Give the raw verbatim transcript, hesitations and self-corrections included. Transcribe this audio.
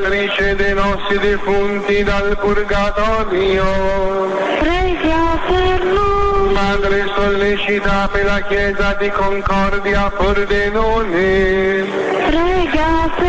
purgatrice dei nostri defunti dal purgatorio, prega per noi. Madre sollecita per la Chiesa di Concordia Pordenone, Prega per